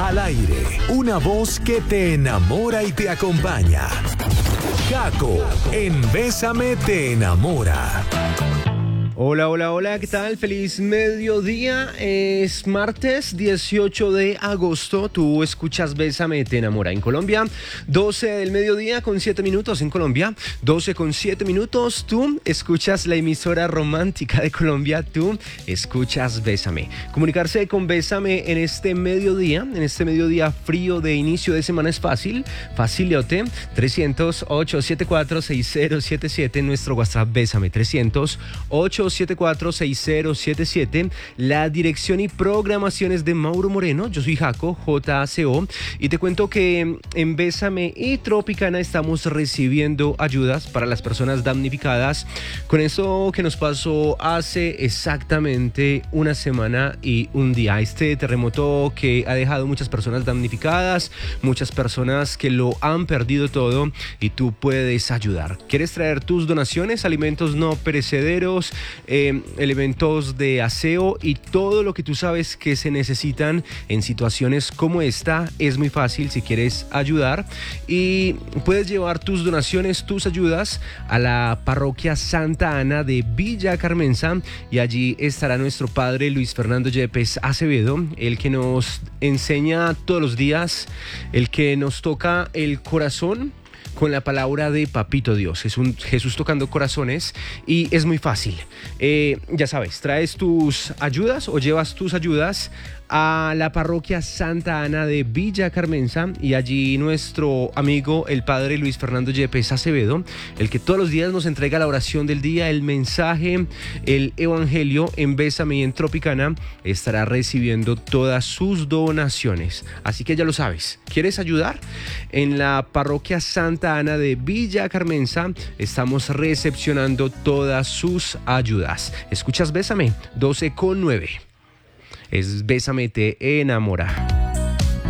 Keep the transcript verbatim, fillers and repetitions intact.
Al aire, una voz que te enamora y te acompaña. Jaco, en Bésame te enamora. Hola, hola, hola, ¿qué tal? Feliz mediodía, es martes dieciocho de agosto, tú escuchas Bésame te enamora en Colombia, doce del mediodía con siete minutos en Colombia, doce con siete minutos, tú escuchas la emisora romántica de Colombia, tú escuchas Bésame. Comunicarse con Bésame en este mediodía, en este mediodía frío de inicio de semana es fácil, faciliote, trescientos, ochocientos setenta y cuatro, sesenta setenta y siete, en nuestro WhatsApp Bésame, trescientos, ochocientos setenta y cuatro, sesenta setenta y siete, la dirección y programaciones de Mauro Moreno. Yo soy Jaco, J A C O, y te cuento que en Bésame y Tropicana estamos recibiendo ayudas para las personas damnificadas con eso que nos pasó hace exactamente una semana y un día. Este terremoto que ha dejado muchas personas damnificadas, muchas personas que lo han perdido todo, y tú puedes ayudar. ¿Quieres traer tus donaciones, alimentos no perecederos, Eh, elementos de aseo y todo lo que tú sabes que se necesitan en situaciones como esta? Es muy fácil si quieres ayudar, y puedes llevar tus donaciones, tus ayudas a la parroquia Santa Ana de Villa Carmenza, y allí estará nuestro padre Luis Fernando Yepes Acevedo, el que nos enseña todos los días, el que nos toca el corazón con la palabra de Papito Dios. Es un Jesús tocando corazones, y es muy fácil. Eh, ya sabes, traes tus ayudas o llevas tus ayudas a la parroquia Santa Ana de Villa Carmenza, y allí nuestro amigo el padre Luis Fernando Yepes Acevedo, el que todos los días nos entrega la oración del día, el mensaje, el evangelio en Bésame y en Tropicana, estará recibiendo todas sus donaciones. Así que ya lo sabes, ¿quieres ayudar? En la parroquia Santa Ana de Villa Carmenza estamos recepcionando todas sus ayudas. ¿Escuchas Bésame? doce con nueve. Es Bésame te enamora.